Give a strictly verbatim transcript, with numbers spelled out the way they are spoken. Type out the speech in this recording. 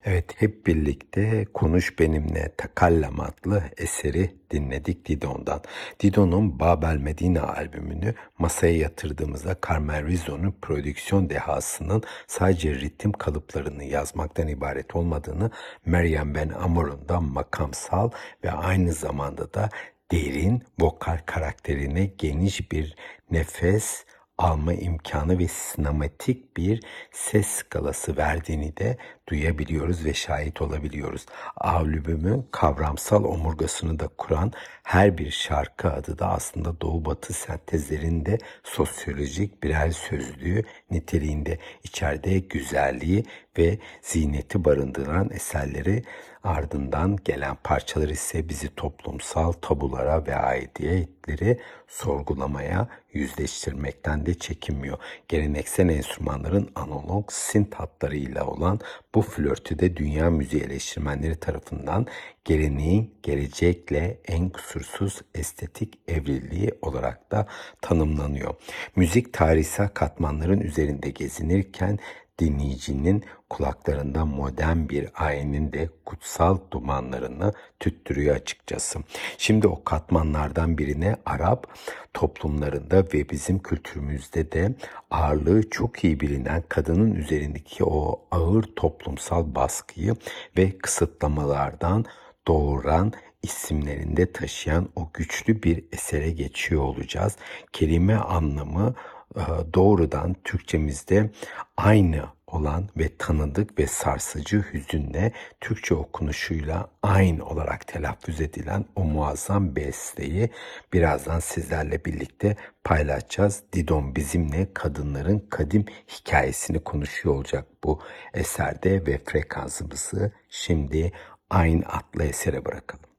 Evet, hep birlikte Konuş Benimle Takallam adlı eseri dinledik Didon'dan. Didon'un Babel Medina albümünü masaya yatırdığımızda Carmen Rizzo'nun prodüksiyon dehasının sadece ritim kalıplarını yazmaktan ibaret olmadığını, Meryem Ben Amor'un da makamsal ve aynı zamanda da derin vokal karakterine geniş bir nefes alma imkanı ve sinematik bir ses skalası verdiğini de duyabiliyoruz ve şahit olabiliyoruz. Albümün kavramsal omurgasını da kuran her bir şarkı adı da aslında Doğu Batı sentezlerinde sosyolojik birer sözlüğü niteliğinde, içeride güzelliği ve ziyneti barındıran eserleri, ardından gelen parçalar ise bizi toplumsal tabulara ve aidiyetleri sorgulamaya, yüzleştirmekten de çekinmiyor. Geleneksel enstrümanların analog synth hatlarıyla olan bu flörtü de dünya müziği eleştirmenleri tarafından geleneğin gelecekle en kusursuz estetik evliliği olarak da tanımlanıyor. Müzik tarihsel katmanların üzerinde gezinirken dinleyicinin kulaklarında modern bir ayinin de kutsal dumanlarını tüttürüyor açıkçası. Şimdi o katmanlardan birine Arap toplumlarında ve bizim kültürümüzde de ağırlığı çok iyi bilinen kadının üzerindeki o ağır toplumsal baskıyı ve kısıtlamalardan doğuran isimlerinde taşıyan o güçlü bir esere geçiyor olacağız. Kelime anlamı doğrudan Türkçemizde aynı olan ve tanıdık ve sarsıcı hüzünle Türkçe okunuşuyla aynı olarak telaffuz edilen o muazzam besteyi birazdan sizlerle birlikte paylaşacağız. Didon bizimle kadınların kadim hikayesini konuşuyor olacak bu eserde ve frekansımızı şimdi aynı adlı esere bırakalım.